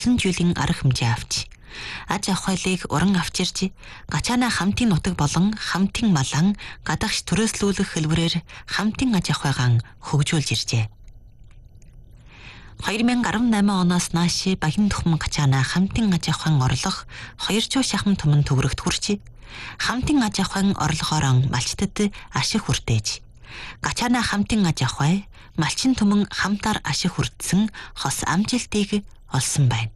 жилийн арга хэмжээ авч аж ахуйлыг уран авчирч гачаана хамтын нутаг болон хамтын малан гадагш төрөөслүүлэх хэлбэрээр хамтын аж ахуйгаан хөгжүүлж иржээ. 2018 оноос нааш Багийн Тухман гачаана хамтын аж ахуйн орлого 200 шахам түмэн төгрөгт хүрч хамтын аж ахуйн орлогоор малчтад ашиг хүртээж гачаана хамтын аж ахуй малчин түмэн хамтаар ашиг хүртсэн хос амжилтыг олсон байна.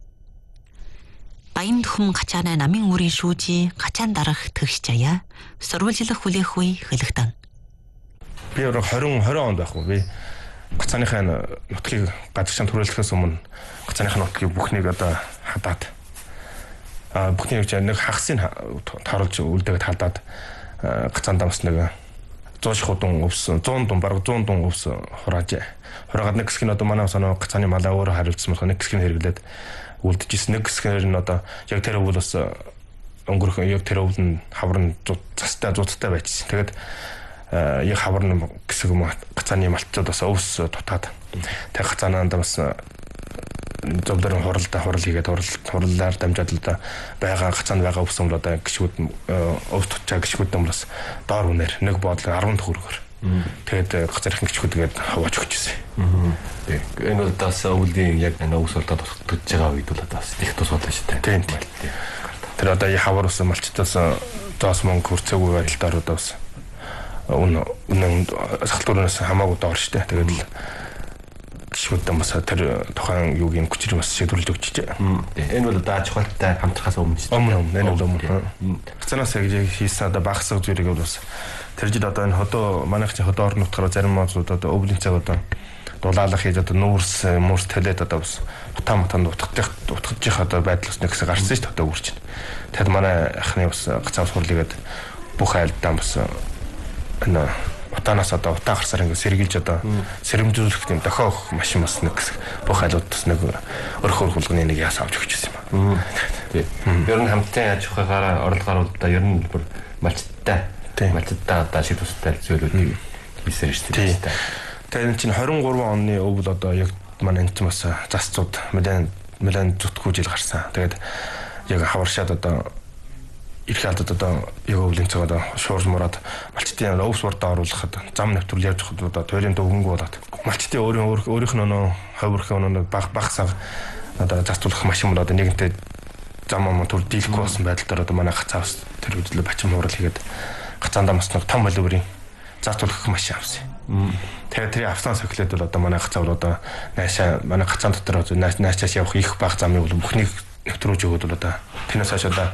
Багийн Тухман гачаана намын үрийн шүүжи гачаан дарах төгс жая сурвалжлах хүлээх үе хэлэгдэн. Би 20 онд байхгүй би гацааныхаа нутгийг гадагшаа төрүүлэхээс өмнө гацааныхаа нутгийг бүхнийг одоо хадаад бүхний нэг хагасыг тааруулж үлдээгээд хадаад гацаан дамс нэг 100 худун өвс 100 дун бараг 100 дун өвс хураагаад нэг хэсэг нь одоо манай санаа гацааны малаа өөрөө хариулсан болох нэг хэсэг нь хэрэглээд үлдэжсэн нэг хэсгээр нь одоо яг тэр өвөл бас өнгөрөх яг тэр өвөл нь хаврын цастай зузтай байжсэн. Тэгээд яг хаврын хэсэг гацааны малтчууд бас өвс дутаад тэг гацаанаа бас зөвдөр хурал хийгээд хурлаар дамжаад л да байгаа гацаанд байгаа өвс юм л одоо гişгүүд өвс тутчаа гişгүүд юм бас доор үнээр нэг бодлоо 10 төгрөгөөр тэгээд гацаархын гişгүүдгээд хаваач өгчээсэн. Тэг энэ удаас өвлийн яг өвс болоод тутж байгаа үед бол одоо их тус болоо шүү дээ. Тийм. Тэр одоо я хавар ус малчтаас зоос мөнгө хүрцээгүй байдалтаар одоо бас үнэн сахалтуунаас хамаагүй доор штэ. Тэгээд л гişгүүдээ бас тэр тухайн юугийн хүчээр бас шийдвэрлэж өгчээ. Энэ бол одоо аж ахуйтай хамтрахаас өмнө шүү дээ. Энэ бол өмнө. Гацаанаас хийсэн одоо багсаг зүйлийг бас тэр жил одоо энэ хөдөө манайх чи хөдөө орон нутгаар зарим маазууд одоо өвлийн цаг одоо дулаалах хийж одоо мөрс төлөөд одоо бас утаамтанд утгах одоо байдал бас нэг хэсэг гарсан шүү дээ одоо үрч. Тэгэд манай ахны бас гацаа сурлыгээд бүх айлдаа бас энэ утаанаас одоо утаа гарсаар ингэ сэргийлж одоо сэрэмжүүлэх тийм дохиох машин бас нэг хэсэг бүх айлууд бас нэг өрхөр хулганы нэг яас авч өгчээсэн юм. Ер нь хамтын аж ахуйгаараа орлогоор одоо ер нь бүр малчттай одоо шиг тустай зүйлүүд хийсээр шүү дээ. Тэгээд энэ чинь 23 оны өвөл одоо яг манай энэ бас засцууд мэдэн зүтгүү жил гарсан. Тэгээд яг хаваршаад одоо ирэх алдад одоо яг өвлийн цаг одоо шуурж мураад малчтын өвс урдаа оруулахад зам навтруул явж хад одоо тойрын дөвгөнгөө болоод малчтын өөрийнх нь ховрхон баг сав одоо засцуулах машин бол одоо нэгэнтээ зам төр дийлэхгүй болсон байдлаар одоо манай гацаавс тэр үдлээ бачим хуурал хийгээд гацаандаа бас нэг том волюмын засцуулах машин авсан. Тэгээд тэр авсан сохилээд бол одоо манай гацаа бол одоо наашаа манай гацаан дотор наашаас явах их баг замыг бол бүхнийг нэвтрүүлж өгöd бол одоо тэрнээс хойш одоо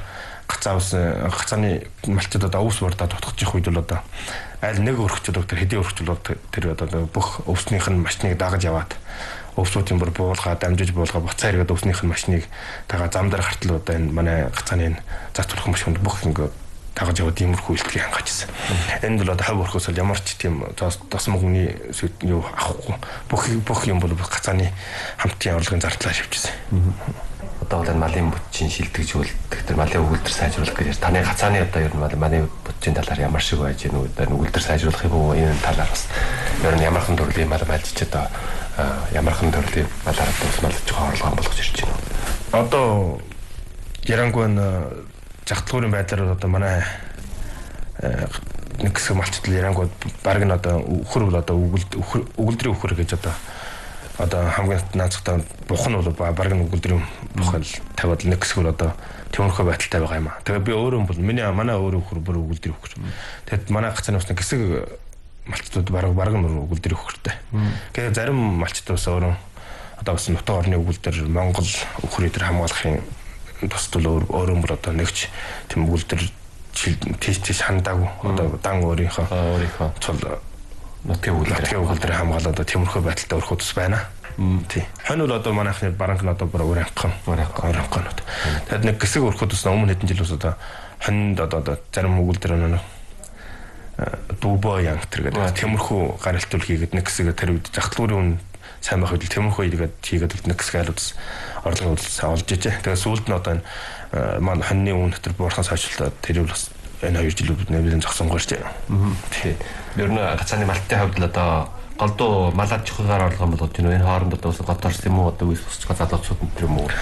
гацааны малчид одоо өвс урдаа дутгаж явах үед бол одоо аль нэг өргөчд тэр хэдийн өргөчд тэр одоо бүх өвснийх нь машиныг дагаж яваад өвсүүдийн бүр дамжиж буулгаа буцаа хэрэгэд өвснийх нь машиныг тагаа зам дээр хартал одоо энэ манай гацааны засцуулах машинд бүх ингэ дагаж яваад иймэрхүү үйлдэлийг хангажсэн. Энэ бол одоо хав өрхөөс ямар ч тийм тос мөнгөний юу авахгүй бүх юм бол гацааны хамтын орлогын зардлаа шивжсэн. Одоо бол малын бүтцийн шилтгэжүүлдэг тэр малын өгүүлбэр сайжруулах гэж таны гацааны одоо ер нь малын бүтцийн талаар ямар шиг байж гэнэ үү? Өгүүлбэр сайжруулах юм уу? Энэ талаар бас ер нь ямархан төрлийн мал байлж одоо ямархан төрлийн малаар бас малж байгаа орлого болгож ирж байна уу? Одоо ярангуй жагтлагын байдлаар одоо манай нэг хэсэг малчтал ярангуй бараг нь одоо өхөр бол одоо өгүүлдрийн өхөр гэж одоо хамгийн наацтай бух нь бол бараг нь өгүүлдрийн бухал тавиад нэг хэсэг бол одоо төмөрхөө байдалтай байгаа юм аа. Тэгээ би өөрөө бол манай өөрөө өхөр бүр өгүүлдрийн өхөр. Тэгэд манай гацааны бас нэг хэсэг малчтууд бараг нь өгүүлдрийн өхөртэй. Тэгээ зарим малчтууд бас өөрөө одоо бас нутаг орны өгүүлдэр Монгол өхөр өдр хамгаалахын тусдал өөрөө бүр одоо нэгч тийм өгүүлдэр тийш хандаагүй одоо дан өөрийнхөө цол нутгийн өгүүлдэр хамгаалаад тиймэрхүү байдалтай өрхөө тус байна. Тий. Хань бол одоо манайхны баранк нь одоо бүр өрөнхөнүүд. Тэгэд нэг хэсэг өрхөө тус өмнө хэдэн жил ус одоо хоньд одоо зарим өгүүлдэр дүүбо янг тэргээд тиймэрхүү гаралтуул хийгээд нэг хэсэг тэр үед жагтлагын сайн байх үед тиймэрхүү хийгээд нэг хэсэг айлуудас орлого олж ижээ. Тэгээ сүүлд нь одоо энэ маань хоньны үн дотор буурхан сайжруулаад тэр бол бас энэ 2 жил нэлээд зогсон гоо шүү дээ. Тий. Ер нь гацааны малтын хувьд л одоо голдуу малаад чухагаар орлого юм болгож байна. Энэ хооронд одоо ус готорс юм уу одоо ус залуучууд энэ юм уу